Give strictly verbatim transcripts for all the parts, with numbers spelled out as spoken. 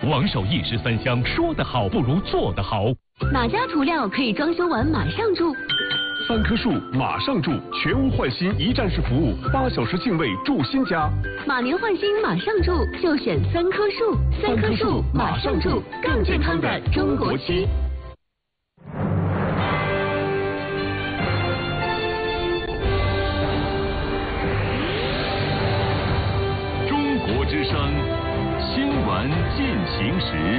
王守义十三香，说得好不如做得好。 哪家涂料可以装修完马上住？ 三棵树马上住，全屋换新一站式服务，八小时净位住新家。 马年换新马上住，就选三棵树。三棵树马上住，更健康的中国区。 中国之声，新闻进行时。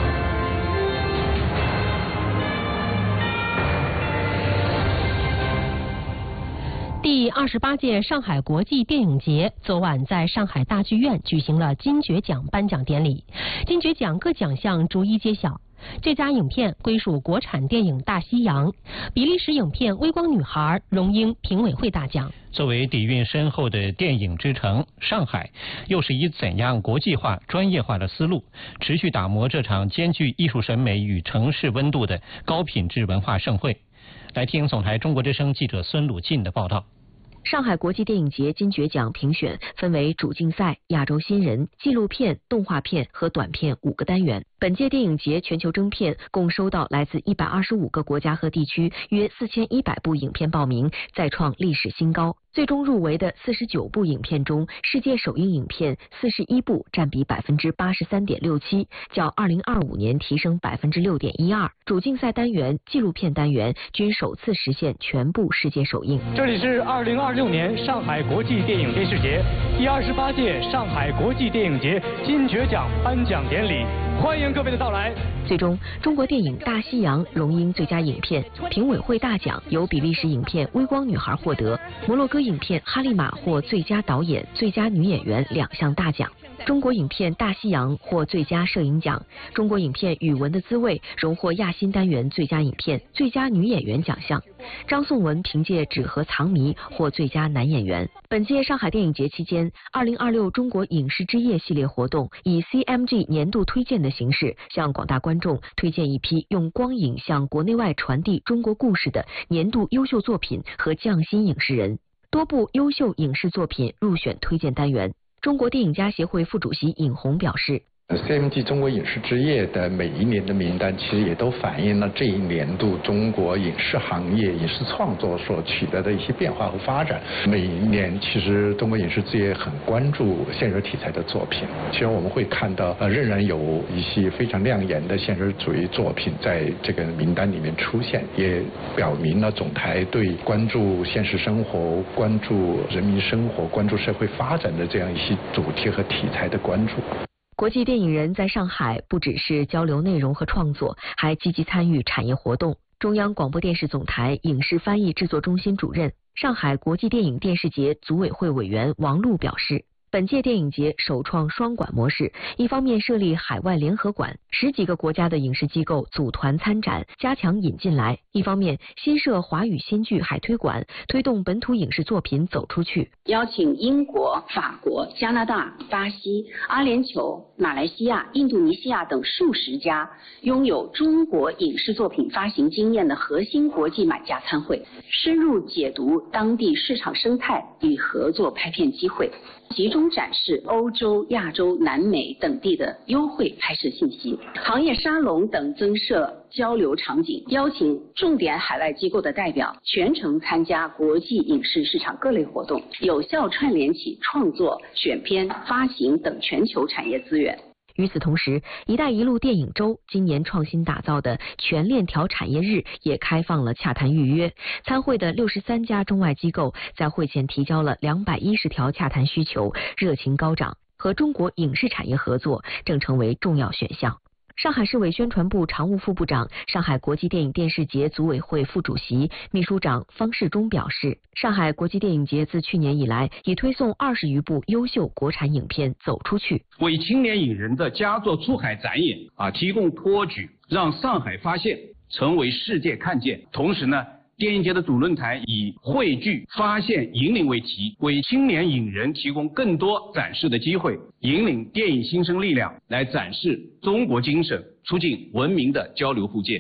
第二十八届上海国际电影节昨晚在上海大剧院举行了金爵奖颁奖典礼，金爵奖各奖项逐一揭晓。最佳影片归属国产电影《大西洋》，比利时影片《微光女孩》荣膺评委会大奖。 作为底蕴深厚的电影之城，上海又是以怎样国际化、专业化的思路，持续打磨这场兼具艺术审美与城市温度的高品质文化盛会？来听总台中国之声记者孙鲁进的报道。 上海国际电影节金爵奖评选分为主竞赛、亚洲新人、纪录片、动画片和短片五个单元。本届电影节全球征片共收到来自一百二十五个国家和地区约四千一百部影片报名，再创历史新高。最终入围的四十九部影片中，世界首映影片四十一部，占比百分之八十三点六七，较二零二五年提升百分之六点一二。主竞赛单元、纪录片单元均首次实现全部世界首映。 这里是二零二六年上海国际电影电视节第二十八届上海国际电影节金爵奖颁奖典礼，欢迎各位的到来。 最终，中国电影《大西洋》荣膺最佳影片，评委会大奖由比利时影片《微光女孩》获得，摩洛哥影片《哈利玛》获最佳导演、最佳女演员两项大奖。中国影片《大西洋》获最佳摄影奖，中国影片《语文的滋味》荣获亚新单元最佳影片、最佳女演员奖项。张颂文凭借《纸盒藏谜》获最佳男演员。本届上海电影节期间，二零二六中国影视之夜系列活动以 C M G 年度推荐的形式，向广大观众推荐一批用光影向国内外传递中国故事的年度优秀作品和匠心影视人。多部优秀影视作品入选推荐单元。中国电影家协会副主席尹红表示 ，C M G 中国影视之夜的每一年的名单，其实也都反映了这一年度中国影视行业、影视创作所取得的一些变化和发展。每一年，其实中国影视之夜很关注现实题材的作品。其实我们会看到，呃，仍然有一些非常亮眼的现实主义作品在这个名单里面出现，也表明了总台对关注现实生活、关注人民生活、关注社会发展的这样一些主题和题材的关注。 国际电影人在上海不只是交流内容和创作，还积极参与产业活动。中央广播电视总台影视翻译制作中心主任、上海国际电影电视节组委会委员王璐表示，本届电影节首创双馆模式，一方面设立海外联合馆，十几个国家的影视机构组团参展，加强引进来；一方面新设华语新剧海推馆，推动本土影视作品走出去。 邀请英国、法国、加拿大、巴西、阿联酋、马来西亚、印度尼西亚等数十家拥有中国影视作品发行经验的核心国际买家参会，深入解读当地市场生态与合作拍片机会，集中展示欧洲、亚洲、南美等地的优惠拍摄信息，行业沙龙等增设交流场景，邀请重点海外机构的代表全程参加国际影视市场各类活动，有效串联起创作、选片、发行等全球产业资源。 与此同时，一带一路电影周今年创新打造的全链条产业日也开放了洽谈预约。参会的六十三家中外机构在会前提交了两百一十条洽谈需求，热情高涨，和中国影视产业合作正成为重要选项。上海市委宣传部常务副部长、上海国际电影电视节组委会副主席、秘书长方世忠表示，上海国际电影节自去年以来，已推送二十余部优秀国产影片走出去， 为青年影人的佳作出海展演啊提供托举，让上海发现成为世界看见。同时呢，电影节的主论坛以汇聚、发现、引领为题，为青年影人提供更多展示的机会，引领电影新生力量来展示中国精神，促进文明的交流互鉴。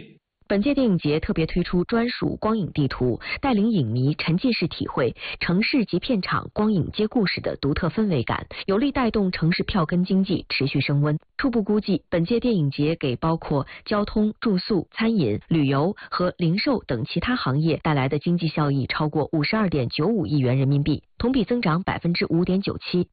本届电影节特别推出专属光影地图，带领影迷沉浸式体会城市及片场光影接故事的独特氛围感，有力带动城市票根经济持续升温。初步估计，本届电影节给包括交通、住宿、餐饮、旅游和零售等其他行业带来的经济效益超过五十二点九五亿元人民币，同比增长百分之五点九七。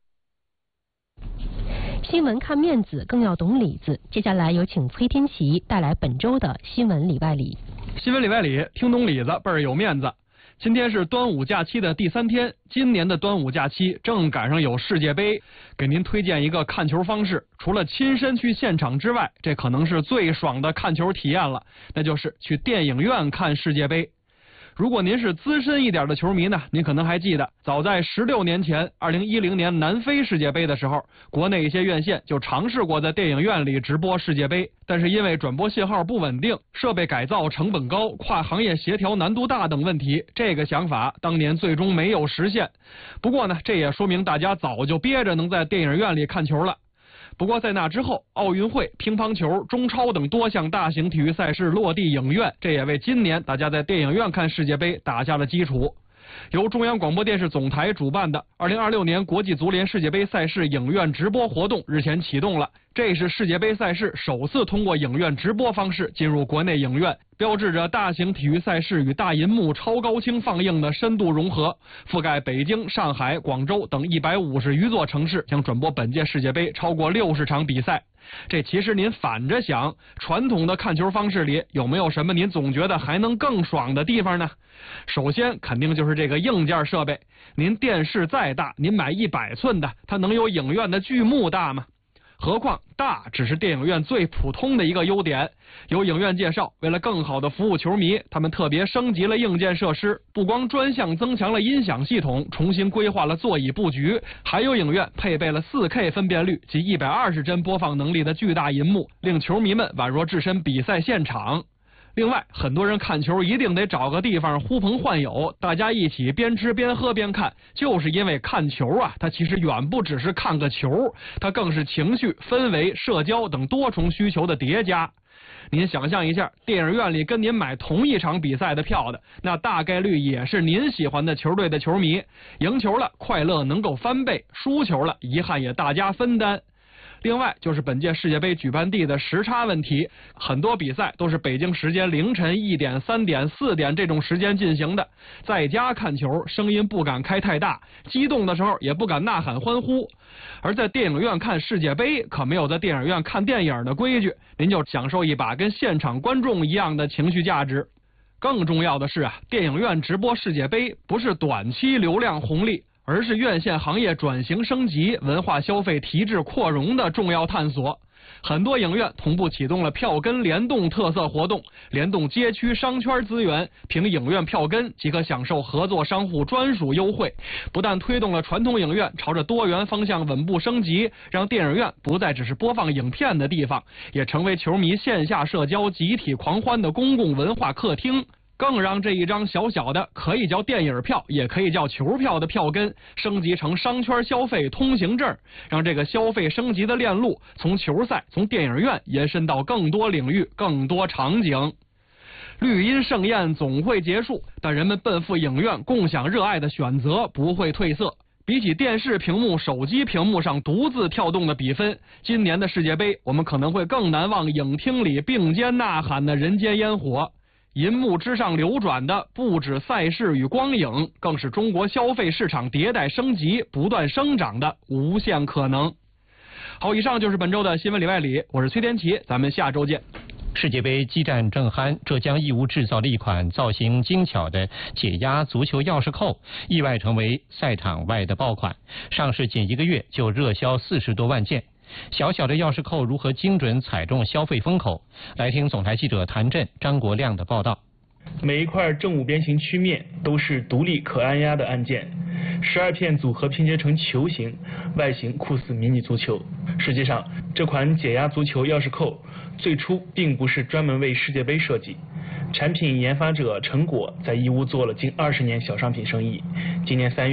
新闻看面子，更要懂里子。接下来有请崔天琪带来本周的新闻里外里。 新闻里外里，听懂里子倍儿有面子。今天是端午假期的第三天，今年的端午假期正赶上有世界杯，给您推荐一个看球方式。除了亲身去现场之外，这可能是最爽的看球体验了，那就是去电影院看世界杯。如果您是资深一点的球迷呢，您可能还记得，早在十六年前，二零一零年南非世界杯的时候，国内一些院线就尝试过在电影院里直播世界杯，但是因为转播信号不稳定、设备改造成本高、跨行业协调难度大等问题，这个想法当年最终没有实现。不过呢，这也说明大家早就憋着能在电影院里看球了。不过在那之后，奥运会、乒乓球、中超等多项大型体育赛事落地影院，这也为今年大家在电影院看世界杯打下了基础。由中央广播电视总台主办的二零二六年国际足联世界杯赛事影院直播活动日前启动了，这是世界杯赛事首次通过影院直播方式进入国内影院，标志着大型体育赛事与大银幕超高清放映的深度融合，覆盖北京、上海、广州等一百五十余座城市，将转播本届世界杯超过六十场比赛。这其实您反着想，传统的看球方式里有没有什么您总觉得还能更爽的地方呢？首先肯定就是这个硬件设备，您电视再大，您买一百寸的，它能有影院的剧目大吗？何况大只是电影院最普通的一个优点。有影院介绍，为了更好的服务球迷，他们特别升级了硬件设施，不光专项增强了音响系统，重新规划了座椅布局，还有影院配备了 四K 分辨率及一百二十帧播放能力的巨大银幕，令球迷们宛若置身比赛现场。另外，很多人看球一定得找个地方呼朋唤友，大家一起边吃边喝边看，就是因为看球啊，它其实远不只是看个球，它更是情绪、氛围、社交等多重需求的叠加。您想象一下，电影院里跟您买同一场比赛的票的，那大概率也是您喜欢的球队的球迷，赢球了快乐能够翻倍，输球了遗憾也大家分担。另外就是本届世界杯举办地的时差问题，很多比赛都是北京时间凌晨一点、三点、四点这种时间进行的，在家看球声音不敢开太大，激动的时候也不敢呐喊欢呼。而在电影院看世界杯可没有在电影院看电影的规矩，您就享受一把跟现场观众一样的情绪价值。更重要的是啊，电影院直播世界杯不是短期流量红利，而是院线行业转型升级、文化消费提质扩容的重要探索。很多影院同步启动了票根联动特色活动，联动街区商圈资源，凭影院票根即可享受合作商户专属优惠。不但推动了传统影院朝着多元方向稳步升级，让电影院不再只是播放影片的地方，也成为球迷线下社交集体狂欢的公共文化客厅。更让这一张小小的可以叫电影票也可以叫球票的票根升级成商圈消费通行证，让这个消费升级的链路从球赛、从电影院延伸到更多领域、更多场景。绿茵盛宴总会结束，但人们奔赴影院共享热爱的选择不会褪色。比起电视屏幕、手机屏幕上独自跳动的比分，今年的世界杯我们可能会更难忘影厅里并肩呐喊的人间烟火。银幕之上流转的不止赛事与光影，更是中国消费市场迭代升级、不断生长的无限可能。好，以上就是本周的新闻里外里，我是崔天琪，咱们下周见。 世界杯激战正酣，浙江义乌制造了一款造型精巧的解压足球钥匙扣，意外成为赛场外的爆款，上市仅一个月就热销四十多万件。小小的钥匙扣如何精准踩中消费风口？来听总台记者谭震、张国亮的报道。 每一块正五边形曲面都是独立可按压的按键，十二片组合拼接成球形，外形酷似迷你足球。实际上，这款解压足球钥匙扣最初并不是专门为世界杯设计。产品研发者陈果在义乌做了近二十年小商品生意。今年三月，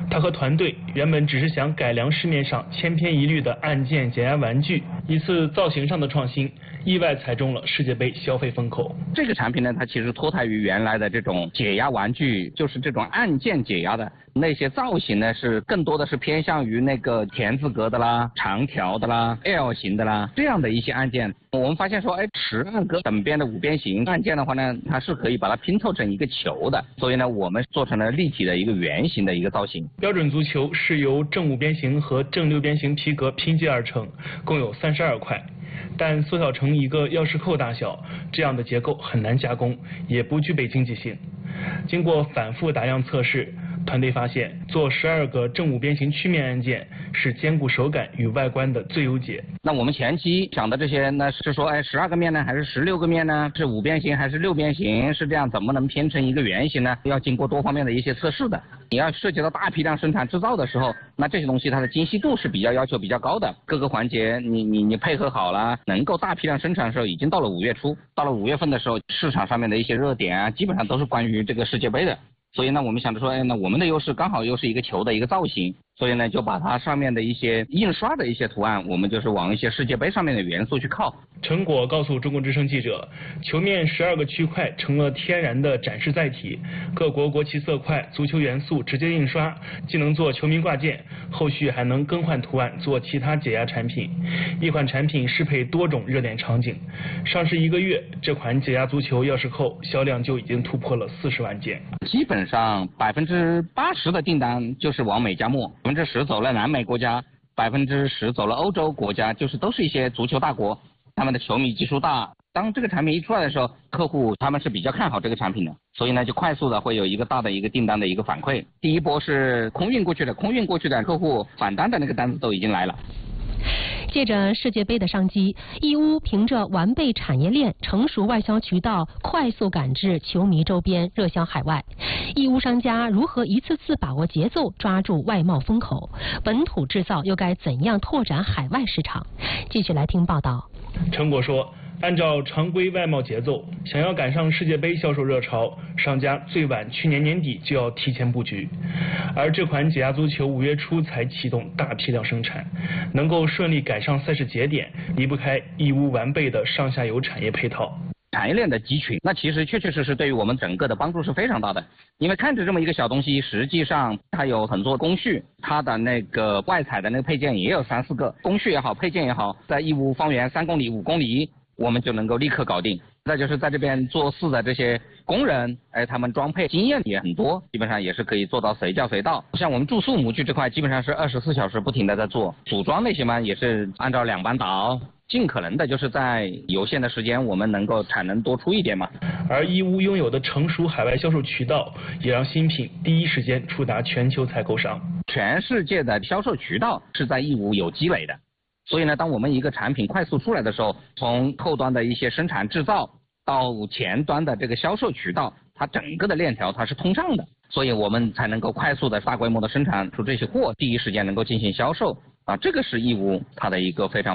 他和团队原本只是想改良市面上千篇一律的按键解压玩具，一次造型上的创新，意外踩中了世界杯消费风口。 这个产品呢，它其实脱胎于原来的这种解压玩具，就是这种按键解压的那些造型呢，是更多的是偏向于那个田字格的啦、长条的啦、L 型的啦这样的一些按键。我们发现说，哎，十二个等边的五边形按键的话呢，它是可以把它拼凑成一个球的，所以呢，我们做成了立体的一个圆形的一个造型。 标准足球是由正五边形和正六边形皮革拼接而成，共有三十二块。但缩小成一个钥匙扣大小，这样的结构很难加工，也不具备经济性。经过反复打样测试，团队发现做十二个正五边形曲面按键是兼顾手感与外观的最优解。 那我们前期想的这些呢，是说，哎，十二个面呢，还是十六个面呢？是五边形还是六边形？是这样，怎么能拼成一个圆形呢？要经过多方面的一些测试的。你要涉及到大批量生产制造的时候，那这些东西它的精细度是比较要求比较高的，各个环节你你你配合好了，能够大批量生产的时候，已经到了五月初，到了五月份的时候，市场上面的一些热点啊，基本上都是关于这个世界杯的。所以呢，我们想着说，哎，那我们的优势刚好又是一个球的一个造型，所以呢，就把它上面的一些印刷的一些图案，我们就是往一些世界杯上面的元素去靠。 成果告诉中国之声记者，球面十二个区块成了天然的展示载体，各国国旗色块、足球元素直接印刷，既能做球迷挂件，后续还能更换图案做其他解压产品。一款产品适配多种热点场景。上市一个月，这款解压足球钥匙扣销量就已经突破了四十万件。 基本上百分之八十的订单就是往美加墨，百分之十走了南美国家，百分之十走了欧洲国家，就是都是一些足球大国。他们的球迷基数大，当这个产品一出来的时候，客户他们是比较看好这个产品的，所以呢就快速的会有一个大的一个订单的一个反馈。第一波是空运过去的，空运过去的客户返单的那个单子都已经来了。 借着世界杯的商机，义乌凭着完备产业链、成熟外销渠道，快速赶制球迷周边，热销海外。义乌商家如何一次次把握节奏，抓住外贸风口？本土制造又该怎样拓展海外市场？继续来听报道。 陈果说，按照常规外贸节奏，想要赶上世界杯销售热潮，商家最晚去年年底就要提前布局。而这款解压足球五月初才启动大批量生产，能够顺利赶上赛事节点，离不开义乌完备的上下游产业配套。 产业链的集群，那其实确确实实对于我们整个的帮助是非常大的。因为看着这么一个小东西，实际上它有很多工序，它的那个外采的那个配件也有三四个，工序也好，配件也好，在义乌方圆三公里、五公里，我们就能够立刻搞定。再就是在这边做事的这些工人，哎，他们装配经验也很多，基本上也是可以做到随叫随到。像我们注塑模具这块，基本上是二十四小时不停的在做，组装那些嘛也是按照两班倒。尽可能的就是在有限的时间，我们能够产能多出一点嘛。 而义乌拥有的成熟海外销售渠道，也让新品第一时间触达全球采购商。 全世界的销售渠道是在义乌有积累的，所以呢，当我们一个产品快速出来的时候，从后端的一些生产制造到前端的这个销售渠道，它整个的链条它是通畅的，所以我们才能够快速的大规模的生产出这些货，第一时间能够进行销售啊，这个是义乌它的一个非常